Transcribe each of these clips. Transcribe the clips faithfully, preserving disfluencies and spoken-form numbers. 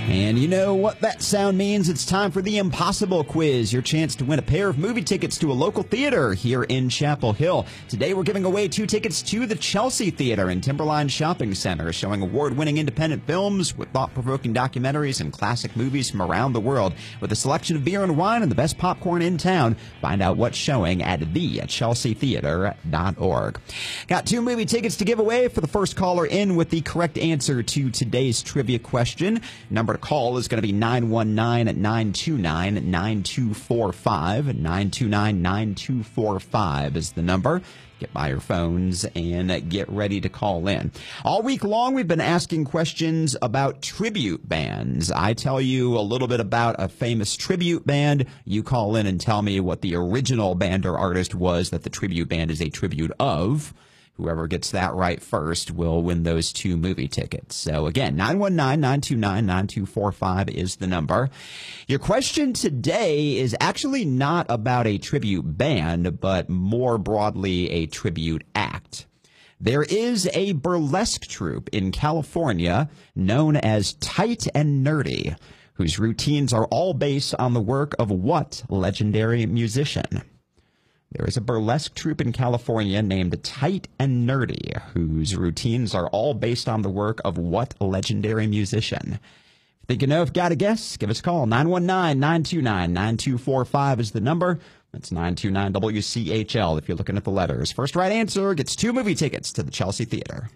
And you know what that sound means. It's time for the Impossible Quiz, your chance to win a pair of movie tickets to a local theater here in Chapel Hill. Today we're giving away two tickets to the Chelsea Theater in Timberline Shopping Center, showing award-winning independent films with thought-provoking documentaries and classic movies from around the world. With a selection of beer and wine and the best popcorn in town, find out what's showing at the chelsea theater dot org. Got two movie tickets to give away for the first caller in with the correct answer to today's trivia question. Number to call is going to be nine one nine, nine two nine, nine two four five. nine two nine, nine two four five is the number. Get by your phones and get ready to call in. All week long, we've been asking questions about tribute bands. I tell you a little bit about a famous tribute band. You call in and tell me what the original band or artist was that the tribute band is a tribute of. Whoever gets that right first will win those two movie tickets. So again, nine one nine, nine two nine, nine two four five is the number. Your question today is actually not about a tribute band, but more broadly a tribute act. There is a burlesque troupe in California known as Tight and Nerdy, whose routines are all based on the work of what legendary musician? There is a burlesque troupe in California named Tight and Nerdy, whose routines are all based on the work of what legendary musician? Think you know if you got a guess? Give us a call. nine one nine, nine two nine, nine two four five is the number. That's nine two nine W C H L if you're looking at the letters. First right answer gets two movie tickets to the Chelsea Theater.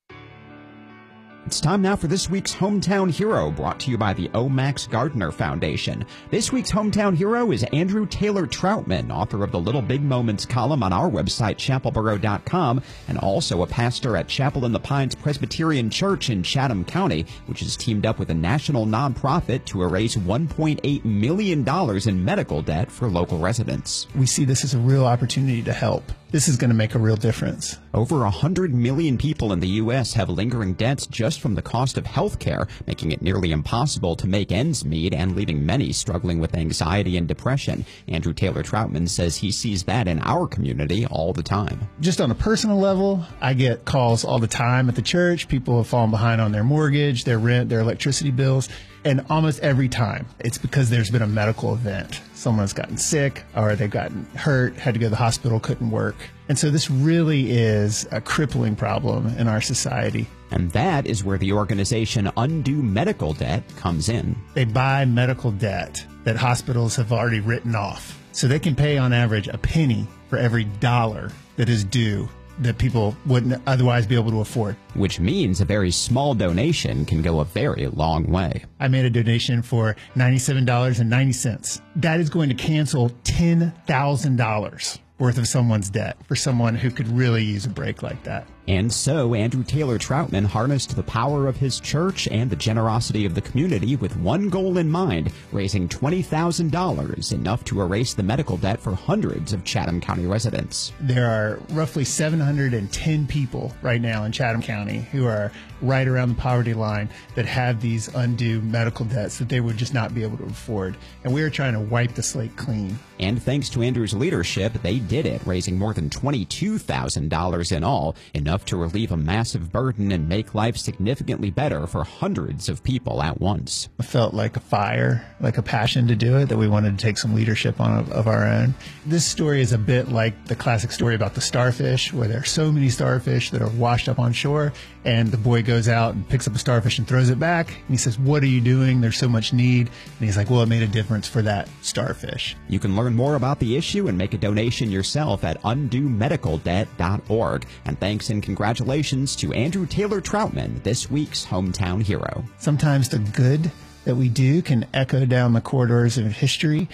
It's time now for this week's Hometown Hero, brought to you by the O. Max Gardner Foundation. This week's Hometown Hero is Andrew Taylor Troutman, author of the Little Big Moments column on our website, chapel borough dot com, and also a pastor at Chapel in the Pines Presbyterian Church in Chatham County, which has teamed up with a national nonprofit to erase one point eight million dollars in medical debt for local residents. We see this as a real opportunity to help. This is going to make a real difference. Over one hundred million people in the U S have lingering debts just from the cost of health care, making it nearly impossible to make ends meet and leaving many struggling with anxiety and depression. Andrew Taylor Troutman says he sees that in our community all the time. Just on a personal level, I get calls all the time at the church. People have fallen behind on their mortgage, their rent, their electricity bills. And almost every time, it's because there's been a medical event. Someone's gotten sick or they've gotten hurt, had to go to the hospital, couldn't work. And so this really is a crippling problem in our society. And that is where the organization Undo Medical Debt comes in. They buy medical debt that hospitals have already written off. So they can pay on average a penny for every dollar that is due that people wouldn't otherwise be able to afford. Which means a very small donation can go a very long way. I made a donation for ninety-seven dollars and ninety cents. That is going to cancel ten thousand dollars worth of someone's debt for someone who could really use a break like that. And so Andrew Taylor Troutman harnessed the power of his church and the generosity of the community with one goal in mind, raising twenty thousand dollars, enough to erase the medical debt for hundreds of Chatham County residents. There are roughly seven hundred ten people right now in Chatham County who are right around the poverty line that have these undue medical debts that they would just not be able to afford. And we are trying to wipe the slate clean. And thanks to Andrew's leadership, they did it, raising more than twenty-two thousand dollars in all, enough to relieve a massive burden and make life significantly better for hundreds of people at once. I felt like a fire, like a passion to do it, that we wanted to take some leadership on of, of our own. This story is a bit like the classic story about the starfish, where there are so many starfish that are washed up on shore, and the boy goes out and picks up a starfish and throws it back, and he says, "What are you doing? There's so much need." And he's like, "Well, it made a difference for that starfish." You can learn more about the issue and make a donation yourself at undo medical debt dot org. And thanks and congratulations to Andrew Taylor Troutman, this week's Hometown Hero. Sometimes the good that we do can echo down the corridors of history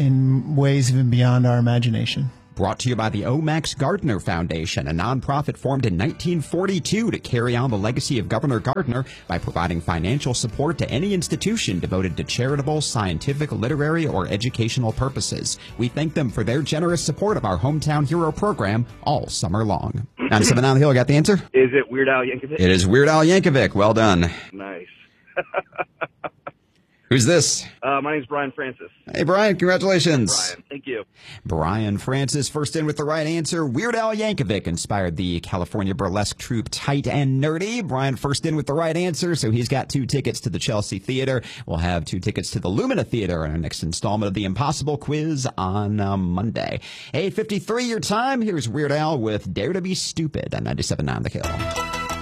in ways even beyond our imagination. Brought to you by the O. Max Gardner Foundation, a nonprofit formed in nineteen forty-two to carry on the legacy of Governor Gardner by providing financial support to any institution devoted to charitable, scientific, literary, or educational purposes. We thank them for their generous support of our Hometown Hero program all summer long. ninety-seven on the Hill, got the answer? Is it Weird Al Yankovic? It is Weird Al Yankovic. Well done. Nice. Who's this? Uh, my name's Brian Francis. Hey, Brian, congratulations. Brian, thank you. Brian Francis first in with the right answer. Weird Al Yankovic inspired the California burlesque troupe Tight and Nerdy. Brian first in with the right answer, so he's got two tickets to the Chelsea Theater. We'll have two tickets to the Lumina Theater in our next installment of the Impossible Quiz on uh, Monday. eight fifty-three your time. Here's Weird Al with Dare to Be Stupid on ninety-seven point nine The Kill.